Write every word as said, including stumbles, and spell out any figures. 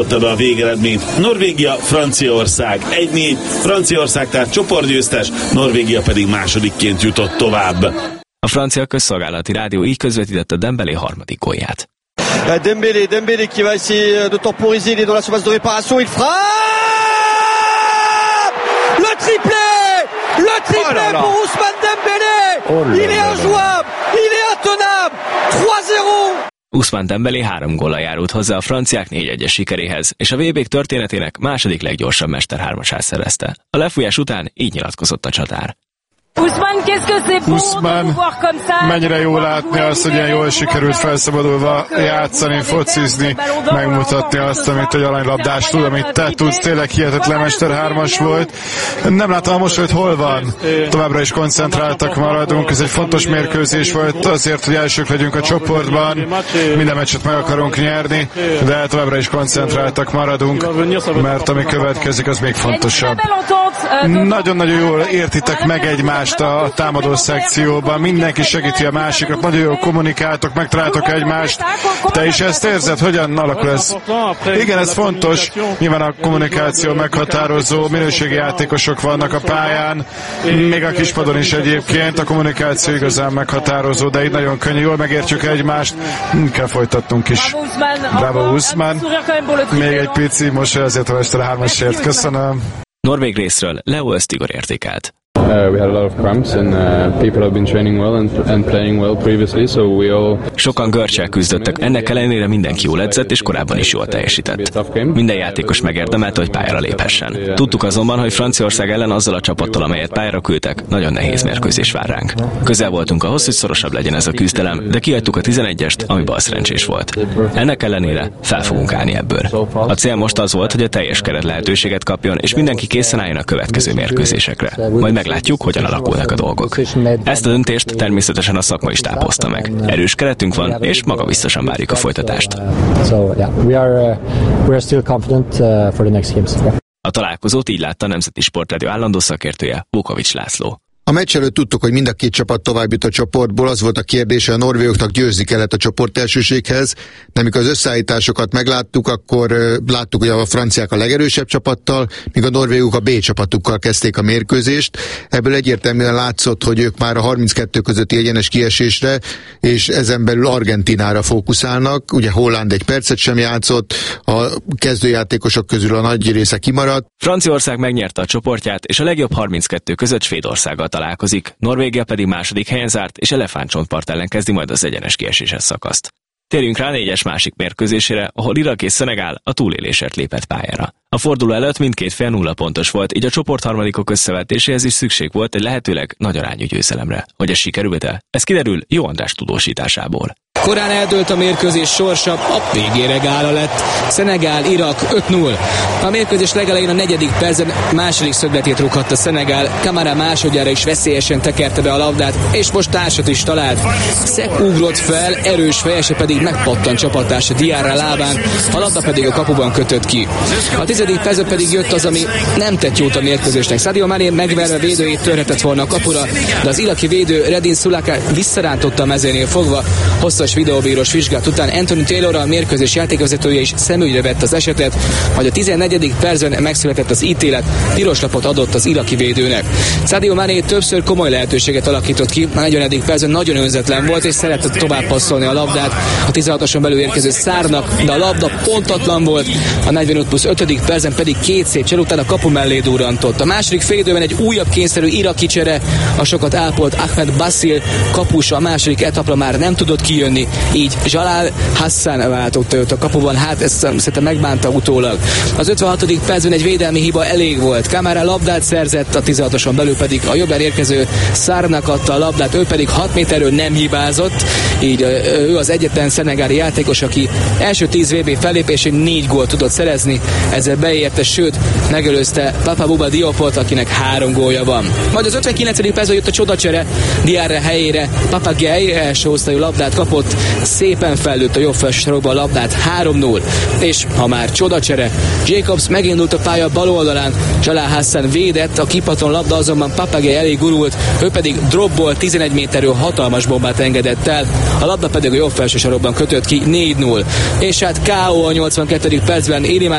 be a végeredményt. Norvégia, Franciaország egy négy, Franciaország tehát csoportgyőztes, Norvégia pedig másodikként jutott tovább. A francia közszolgálati rádió így közvetítette Dembélé harmadik gólját. Dembélé, Dembélé qui va essayer de temporiser, il est dans la surface de réparation, il frappe! Le triplé! Le triplé oh pour Ousmane Dembélé! Oh il est injouable, il est intenable! trois zéro! Ousmane Dembélé három góllal járult hozzá a franciák négy egyes sikeréhez, és a vé bé történetének második leggyorsabb mesterhármasát szerezte. A lefújás után így nyilatkozott a csatár. Ousmane, mennyire jó látni azt, hogy ilyen jól sikerült felszabadulva játszani, focizni, megmutatni azt, amit egy aranylabdás tud, amit te tudsz, tényleg hihetetlen mesterhármas volt. Nem látom most, hogy hol van. Továbbra is koncentráltak maradunk, ez egy fontos mérkőzés volt azért, hogy elsők legyünk a csoportban, minden meccset meg akarunk nyerni, de továbbra is koncentráltak maradunk, mert ami következik, az még fontosabb. Nagyon-nagyon jól értitek meg egymást a támadó szekcióban, mindenki segíti a másikat, nagyon jól kommunikáltok, megtaláltok egymást. Te is ezt érzed? Hogyan alakul ez? Igen, ez fontos. Nyilván a kommunikáció meghatározó, minőségi játékosok vannak a pályán, még a kispadon is egyébként. A kommunikáció igazán meghatározó, de így nagyon könnyű, jól megértjük egymást. Kell folytatnunk is. Bravo, Ousmane. Még egy pici mosoly azért a Mester hármasért. Köszönöm. Norvég részről Leo Östigor értékelt. Uh, we had a lot of cramps and uh, people have been training well and, and playing well previously, so we all... Sokan görcsel küzdöttek, ennek ellenére mindenki jól edzett és korábban is jól teljesített. Minden játékos megérdemelte, hogy pályára léphessen. Tudtuk azonban, hogy Franciaország ellen azzal a csapattal, amelyet pályára küldtek, nagyon nehéz mérkőzés vár ránk. Közel voltunk ahhoz, hogy szorosabb legyen ez a küzdelem, de kiadtuk a tizenegyest, ami balszerencsés volt. Ennek ellenére fel fogunk állni ebből. A cél most az volt, hogy a teljes keret lehetőséget kapjon, és mindenki készen álljon a következő mérkőzésekre. Majd meglátjuk, hogyan alakulnak a dolgok. Ezt a döntést természetesen a szakma is tápozta meg. Erős keretünk van, és magabiztosan várjuk a folytatást. A találkozót így látta a Nemzeti Sportrádió állandó szakértője, Vukovics László. A meccs előtt tudtuk, hogy mind a két csapat tovább jut a csoportból, az volt a kérdése, a norvégoknak győzni kellett a csoport elsőséghez, de amikor az összeállításokat megláttuk, akkor láttuk, hogy a franciák a legerősebb csapattal, míg a norvégok a B csapatukkal kezdték a mérkőzést. Ebből egyértelműen látszott, hogy ők már a harminckettő közötti egyenes kiesésre, és ezen belül Argentinára fókuszálnak. Ugye Holland egy percet sem játszott, a kezdőjátékosok közül a nagy része kimaradt. Franciaország megnyerte a csoportját, és a legjobb harminckettő között Svédországgal találkozik, Norvégia pedig második helyen zárt, és Elefántcsontpart ellen kezdi majd az egyenes kieséses szakaszt. Térjünk rá négyes másik mérkőzésére, ahol Irak és Szenegál a túlélésért lépett pályára. A forduló előtt mindkét fél nulla pontos volt, így a csoportharmadikok összevetéséhez is szükség volt egy lehetőleg nagy arányú győzelemre. Hogy ez sikerült-e? Ez kiderül Jó András tudósításából. Korán eldőlt a mérkőzés sorsa, a végére gála lett. Szenegál, Irak öt null. A mérkőzés legelején a negyedik percben második szögletét rúghatta Szenegál. Kamara másodjára is veszélyesen tekerte be a labdát, és most társat is talált. Szek ugrott fel, erős fejese pedig megpattant csapattársa Diarra lábán, a labda pedig a kapuban kötött ki. A tizedik percben pedig jött az, ami nem tett jót a mérkőzésnek. Sadio Mané megverve védőjét törhetett volna a kapura, de az iraki védő Redin Sulaka visszarántotta a mezénél fogva. Hosszas videóbírós vizsgálat után Anthony Taylor, a mérkőzés játékvezetője is szemügyre vett az esetet, majd a tizennegyedik percben megszületett az ítélet, piros lapot adott az iraki védőnek. Sadio Mané többször komoly lehetőséget alakított ki, a negyvenedik percben nagyon önzetlen volt, és szeretett tovább passzolni a labdát a tizenhatoson belül érkező Szárnak, de a labda pontatlan volt, a negyvenöt plusz ötödik percben pedig két szép csere után a kapu mellé durrantott. A második félidőben egy újabb kényszerű iraki csere, a sokat ápolt Ahmed Basil kapus a második etapra már nem tudott kijönni, így Jalal Hassan váltott őt a kapuban, hát ezt szerintem megbánta utólag. Az ötvenhatodik percben egy védelmi hiba elég volt. Kamara labdát szerzett, a tizenhatoson belül pedig a jobban érkező Szárnak adta a labdát, ő pedig hat méterről nem hibázott, így ő az egyetlen szenegáli játékos, aki első tíz vé bé fellépésén négy gólt tudott szerezni, ezzel beérte, sőt, megelőzte Papa Bouba Diopot, akinek három gólja van. Majd az ötvenkilencedik percben jött a csodacsere, Diarra helyére Papa Gueye első osztályú labdát kapott, lett, szépen fellőtt a jobb felsősarokba a labdát, három null, és ha már csodacsere, Jacobs megindult a pálya bal oldalán, Jalal Hassan védett, a kipaton labda azonban Papagé elé gurult, ő pedig dropból tizenegy méterről hatalmas bombát engedett el, a labda pedig a jobb felsősarokban kötött ki négy null, és hát ká ó a nyolcvankettedik percben Iliman